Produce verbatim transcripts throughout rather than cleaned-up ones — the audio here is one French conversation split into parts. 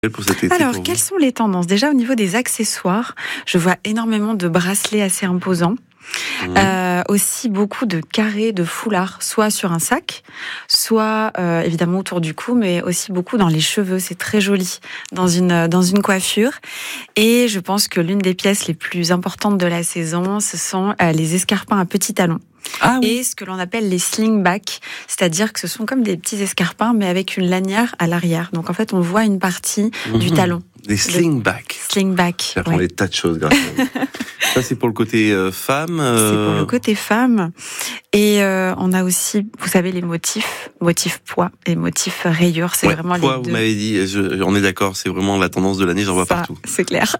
Pour cet été, Alors, pour quelles vous. sont les tendances? Déjà, au niveau des accessoires, je vois énormément de bracelets assez imposants. Mmh. Euh, aussi beaucoup de carrés, de foulards, soit sur un sac, soit euh, évidemment autour du cou, mais aussi beaucoup dans les cheveux. C'est très joli dans une dans une coiffure. Et je pense que l'une des pièces les plus importantes de la saison, ce sont euh, les escarpins à petits talons. Ah oui. Et ce que l'on appelle les slingbacks, c'est-à-dire que ce sont comme des petits escarpins, mais avec une lanière à l'arrière. Donc en fait, on voit une partie Mmh. du talon. Des slingbacks. Slingback. J'apprends Ouais. des tas de choses grâce à vous. Ça, c'est pour le côté euh, femme. C'est pour euh, le côté femme. Et euh, on a aussi, vous savez, les motifs, motifs pois et motifs rayures. C'est ouais, vraiment poids, les vous deux. m'avez dit, je- on est d'accord, c'est vraiment la tendance de l'année, j'en vois Ça, partout. c'est clair.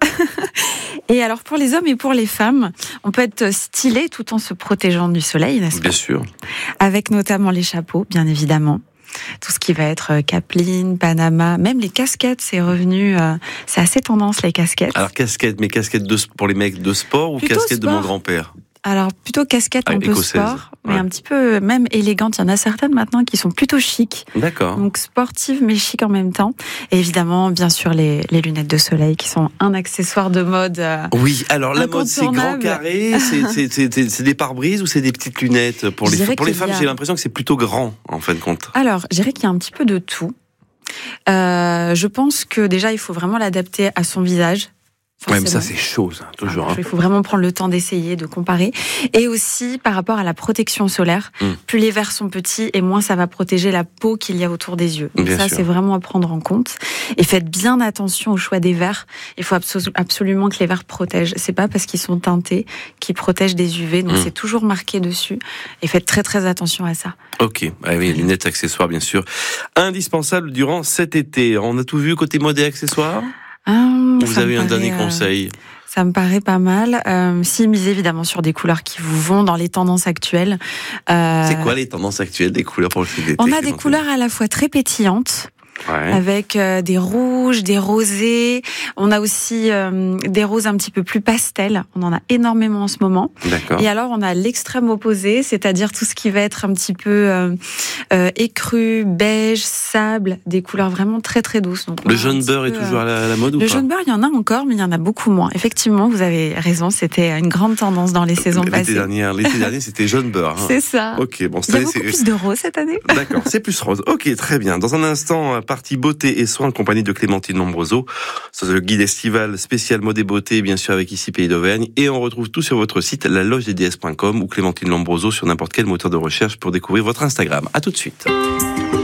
Et alors, pour les hommes et pour les femmes, on peut être stylé tout en se protégeant du soleil, n'est-ce pas? Bien sûr. Avec notamment les chapeaux, bien évidemment. Tout ce qui va être euh, capeline, Panama, même les casquettes, c'est revenu. euh, c'est assez tendance, les casquettes. Alors, casquette, mais casquette de, pour les mecs de sport ou Plutôt casquette de sport. mon grand-père? Alors, plutôt casquette Ah, un peu écossaise, sport, mais ouais. un petit peu même élégante. Il y en a certaines maintenant qui sont plutôt chic. D'accord. Donc sportive mais chic en même temps. Et évidemment, bien sûr, les, les lunettes de soleil qui sont un accessoire de mode. euh, Oui, alors la mode, c'est grand Incontournable. carré, c'est, c'est, c'est, c'est- c'est des pare-brises ou c'est des petites lunettes? Pour Je les, dirais pour les qu'il femmes, y a- j'ai l'impression que c'est plutôt grand, en fin de compte. Alors, je dirais qu'il y a un petit peu de tout. Euh, je pense que déjà, il faut vraiment l'adapter à son visage. Ouais, mais ça, Forcément. c'est chaud, ça, toujours. Ah, hein. il faut vraiment prendre le temps d'essayer, de comparer. Et aussi, par rapport à la protection solaire, Mm. plus les verres sont petits et moins ça va protéger la peau qu'il y a autour des yeux. Donc Bien ça, sûr. c'est vraiment à prendre en compte. Et faites bien attention au choix des verres. Il faut abso- absolument que les verres protègent. C'est pas parce qu'ils sont teintés qu'ils protègent des U V. Donc Mm. c'est toujours marqué dessus. Et faites très très attention à ça. Ok, ah oui, lunettes, accessoires, bien sûr. Indispensable durant cet été. On a tout vu côté mode et accessoires? Hum, Vous ça avez me un paraît, dernier euh, conseil? Ça me paraît pas mal. Euh, si misez évidemment sur des couleurs qui vous vont dans les tendances actuelles. Euh, C'est quoi les tendances actuelles des couleurs pour cet été? On a des Clémentine? couleurs à la fois très pétillantes, Ouais. avec euh, des rouges, des rosés. On a aussi euh, des roses un petit peu plus pastel. On en a énormément en ce moment. D'accord. Et alors, on a l'extrême opposé, c'est-à-dire tout ce qui va être un petit peu euh, euh, écru, beige, sable, des couleurs vraiment très très douces. Donc, on Le a un jaune petit beurre est peu, toujours euh, à la, à la mode ou Le pas? jaune beurre, il y en a encore, mais il y en a beaucoup moins. Effectivement, vous avez raison, c'était une grande tendance dans les saisons L'été passées. dernier, l'été dernier, c'était jaune beurre. hein. C'est ça. Ok, bon, Il cette y a année, beaucoup c'est... plus de rose cette année. D'accord, c'est plus rose. Ok, très bien. Dans un instant, partie beauté et soins en compagnie de Clémentine Lombroso. C'est le guide estival spécial mode et beauté, bien sûr, avec ici Pays d'Auvergne. Et on retrouve tout sur votre site, la loge des d s point com ou Clémentine Lombroso sur n'importe quel moteur de recherche pour découvrir votre Instagram. À tout de suite.